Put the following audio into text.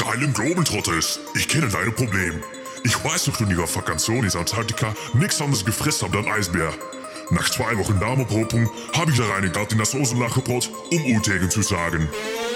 geilen Globetrotters, ich kenne deine Probleme. Ich weiß noch, du in ihrer Vakation in Antarktika nichts anderes gefressen habt als Eisbär. Nach 2 Wochen Darmopopung habe ich da reingegangen in das Osenlachebrot, um Utegen zu sagen.